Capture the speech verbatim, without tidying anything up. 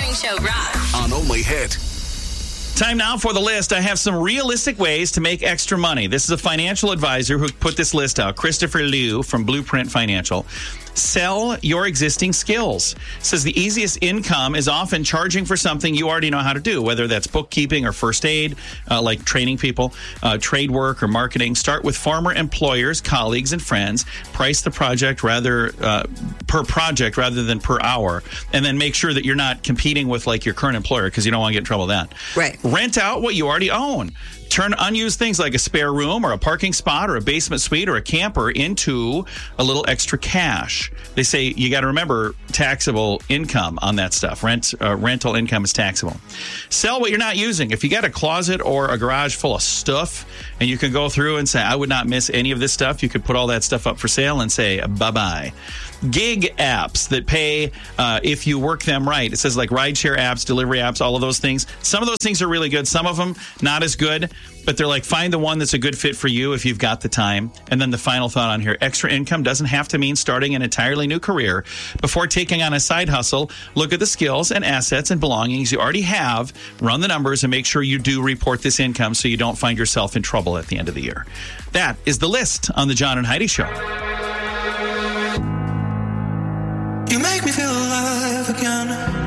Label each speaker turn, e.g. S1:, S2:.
S1: Morning Show rocks.
S2: On Only Hit.
S3: Time now for the list. I have some realistic ways to make extra money. This is a financial advisor who put this list out, Christopher Liu from Blueprint Financial. Sell your existing skills. Says the easiest income is often charging for something you already know how to do, whether that's bookkeeping or first aid, uh, like training people, uh, trade work or marketing. Start with former employers, colleagues, and friends. Price the project rather uh, per project rather than per hour, and then make sure that you're not competing with like your current employer because you don't want to get in trouble with that.
S4: Right.
S3: Rent out what you already own. Turn unused things like a spare room or a parking spot or a basement suite or a camper into a little extra cash. They say you got to remember taxable income on that stuff. Rent, uh, rental income is taxable. Sell what you're not using. If you got a closet or a garage full of stuff and you can go through and say, I would not miss any of this stuff, you could put all that stuff up for sale and say, bye-bye. Gig apps that pay uh, if you work them right. It says like rideshare apps, delivery apps, all of those things. Some of those things are really good. Some of them not as good, but they're like find the one that's a good fit for you if you've got the time. And then the final thought on here, extra income doesn't have to mean starting an entirely new career. Before taking on a side hustle, look at the skills and assets and belongings you already have, run the numbers, and make sure you do report this income so you don't find yourself in trouble at the end of the year. That is the list on the John and Heidi Show.
S5: You make me feel alive again.